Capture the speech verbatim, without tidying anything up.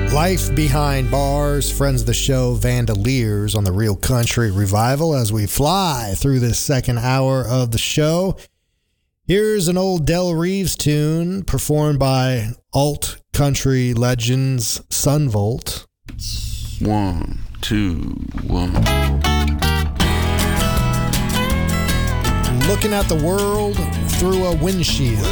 Life Behind Bars, friends of the show, Vandaliers on the Real Country Revival as we fly through this second hour of the show. Here's an old Del Reeves tune performed by alt country legends Son Volt. One, two, one. Looking at the world through a windshield.